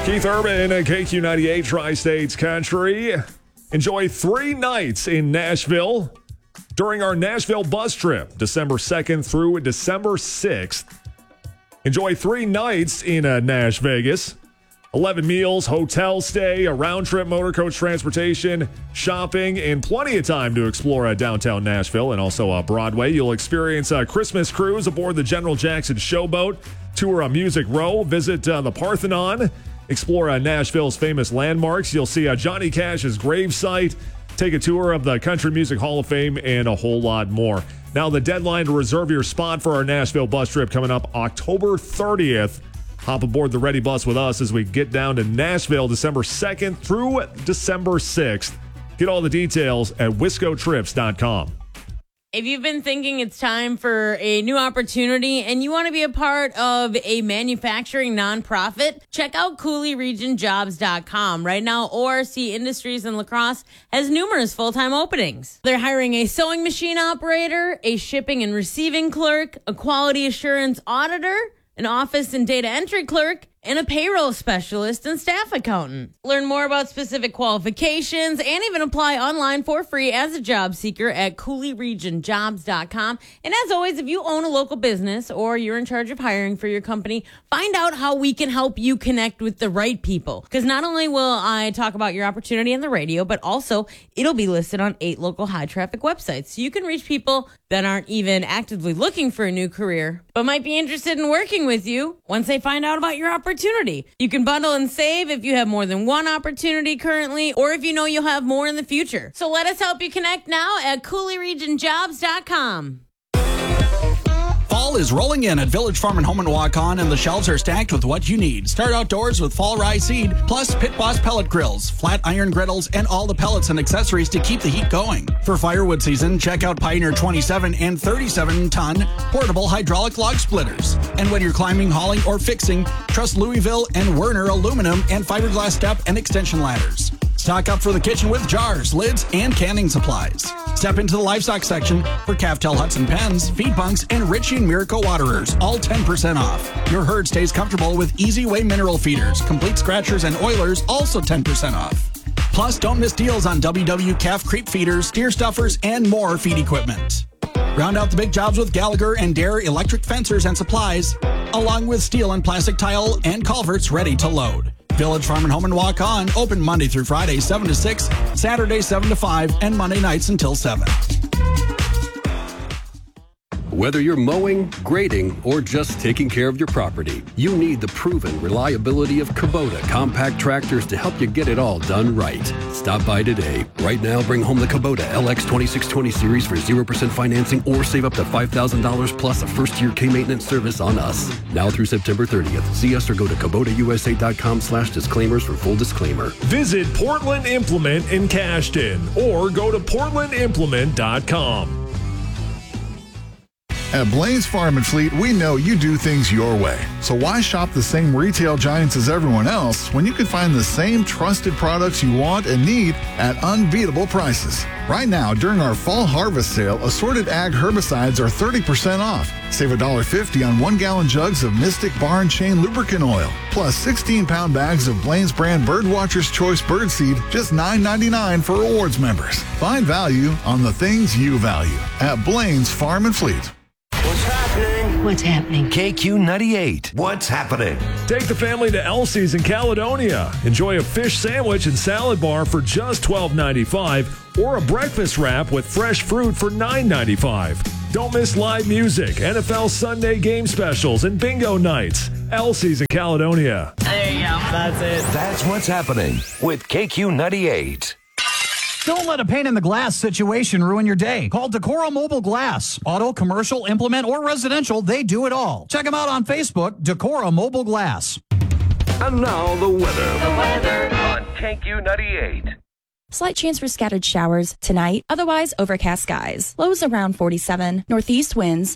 Keith Urban, KQ98 Tri-States Country. Enjoy 3 nights in Nashville during our Nashville bus trip, December 2nd through December 6th. Enjoy 3 nights in Nash Vegas. 11 meals, hotel stay, a round-trip motor coach transportation, shopping, and plenty of time to explore downtown Nashville and also Broadway. You'll experience a Christmas cruise aboard the General Jackson Showboat, tour Music Row, visit the Parthenon, explore Nashville's famous landmarks. You'll see Johnny Cash's gravesite, take a tour of the Country Music Hall of Fame, and a whole lot more. Now, the deadline to reserve your spot for our Nashville bus trip coming up October 30th. Hop aboard the Ready Bus with us as we get down to Nashville December 2nd through December 6th. Get all the details at wiscotrips.com. If you've been thinking it's time for a new opportunity and you want to be a part of a manufacturing nonprofit, check out CooleyRegionJobs.com. Right now, ORC Industries in La Crosse has numerous full-time openings. They're hiring a sewing machine operator, a shipping and receiving clerk, a quality assurance auditor, an office and data entry clerk, and a payroll specialist and staff accountant. Learn more about specific qualifications and even apply online for free as a job seeker at CooleyRegionJobs.com. And as always, if you own a local business or you're in charge of hiring for your company, find out how we can help you connect with the right people. Because not only will I talk about your opportunity on the radio, but also it'll be listed on 8 local high-traffic websites. So you can reach people that aren't even actively looking for a new career, but might be interested in working with you once they find out about your opportunity. You can bundle and save if you have more than one opportunity currently, or if you know you'll have more in the future. So let us help you connect now at CooleyRegionJobs.com. Fall is rolling in at Village Farm and Home in Waukon, and the shelves are stacked with what you need. Start outdoors with fall rye seed, plus Pit Boss pellet grills, flat iron griddles, and all the pellets and accessories to keep the heat going. For firewood season, check out Pioneer 27 and 37-ton portable hydraulic log splitters. And when you're climbing, hauling, or fixing, trust Louisville and Werner aluminum and fiberglass step and extension ladders. Stock up for the kitchen with jars, lids, and canning supplies. Step into the livestock section for Calf-Tail Hudson pens, feed bunks, and Ritchie and Miracle waterers, all 10% off. Your herd stays comfortable with Easy Way mineral feeders, complete scratchers, and oilers, also 10% off. Plus, don't miss deals on WW calf creep feeders, steer stuffers, and more feed equipment. Round out the big jobs with Gallagher and Dare electric fencers and supplies, along with steel and plastic tile and culverts ready to load. Village Farm and Home and Walk On, open Monday through Friday, 7 to 6, Saturday, 7 to 5, and Monday nights until 7. Whether you're mowing, grading, or just taking care of your property, you need the proven reliability of Kubota compact tractors to help you get it all done right. Stop by today. Right now, bring home the Kubota LX 2620 series for 0% financing or save up to $5,000 plus a first-year K-maintenance service on us. Now through September 30th. See us or go to KubotaUSA.com/disclaimers for full disclaimer. Visit Portland Implement in Cashton or go to PortlandImplement.com. At Blaine's Farm and Fleet, we know you do things your way. So why shop the same retail giants as everyone else when you can find the same trusted products you want and need at unbeatable prices? Right now, during our fall harvest sale, assorted ag herbicides are 30% off. Save $1.50 on 1-gallon jugs of Mystic Barn Chain lubricant oil, plus 16-pound bags of Blaine's brand Birdwatcher's Choice birdseed, just $9.99 for rewards members. Find value on the things you value at Blaine's Farm and Fleet. What's happening? What's happening? KQ98. What's happening? Take the family to Elsie's in Caledonia. Enjoy a fish sandwich and salad bar for just $12.95 or a breakfast wrap with fresh fruit for $9.95. Don't miss live music, NFL Sunday game specials, and bingo nights. Elsie's in Caledonia. There you go. That's it. That's what's happening with KQ98. Don't let a pane in the glass situation ruin your day. Call Decora Mobile Glass. Auto, commercial, implement, or residential, they do it all. Check them out on Facebook, Decora Mobile Glass. And now the weather. The weather on KQ98. Slight chance for scattered showers tonight, otherwise overcast skies. Lows around 47, northeast winds